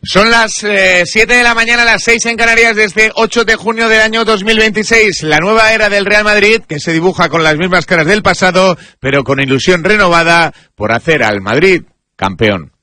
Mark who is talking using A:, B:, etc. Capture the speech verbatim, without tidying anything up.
A: Son las eh, siete de la mañana, las seis en Canarias, de este ocho de junio del año dos mil veintiséis. La nueva era del Real Madrid, que se dibuja con las mismas caras del pasado, pero con ilusión renovada por hacer al Madrid campeón.